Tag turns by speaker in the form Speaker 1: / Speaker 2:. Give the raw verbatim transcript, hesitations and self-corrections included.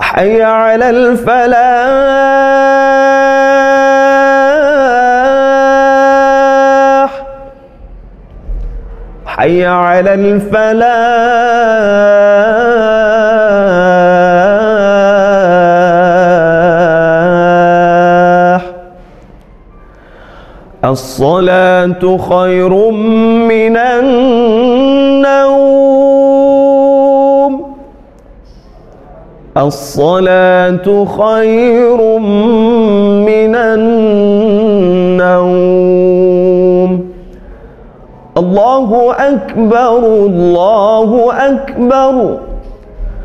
Speaker 1: حي على الفلاح حي على الفلاح. الصلاة خير من النوم الصلاة خير من النوم. الله أكبر الله أكبر.